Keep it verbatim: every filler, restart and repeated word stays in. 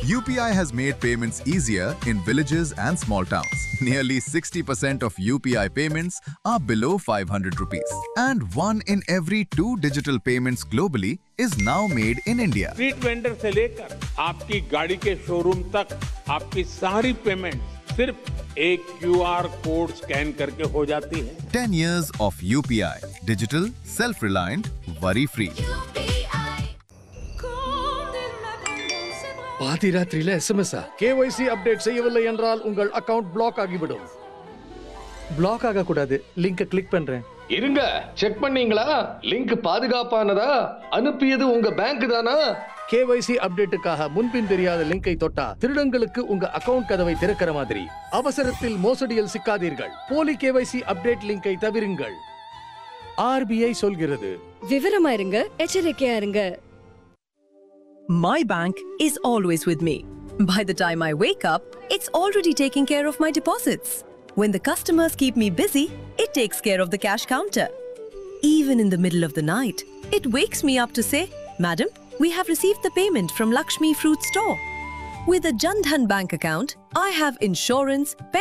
U P I has made payments easier in villages and small towns. Nearly sixty percent of U P I payments are below five hundred rupees. And one in every two digital payments globally is now made in India. Street vendor से लेकर आपकी गाड़ी के showroom तक आपकी सारी payment सिर्फ एक क्यूआर कोड स्कैन करके हो जाती है. ten years of U P I. Digital, self-reliant, worry-free. பாதி ராத்திரியில எஸ்எம்எஸ் கேஒய்சி அப்டேட் செய்யவில்லை என்றால் உங்கள் அக்கவுண்ட் பிளாக் ஆகிவிடும். பிளாக் ஆக கூடாது. லிங்கை கிளிக் பண்றேன். இருங்க, செக் பண்ணீங்களா? லிங்க் பாதுகாப்பானதா? அனுப்பியது உங்க பேங்க் தானா? கேஒய்சி அப்டேட்டுக்காக முன்பின் தெரியாத லிங்கை தொட்டா திருடங்களுக்கு உங்க அக்கவுண்ட் கதவை திறக்கிற மாதிரி. அவசரத்தில் மோசடியில் சிக்காதீர்கள். போலி கேஒய்சி அப்டேட் லிங்கை தவிருங்கள். ஆர்பிஐ சொல்கிறது. விவரமா இருங்க, எச்சரிக்கையா இருங்க. My bank is always with me. By the time I wake up, it's already taking care of my deposits. When the customers keep me busy, it takes care of the cash counter. Even in the middle of the night, it wakes me up to say, "Madam, we have received the payment from Lakshmi Fruit Store." With a Jan Dhan bank account, I have insurance,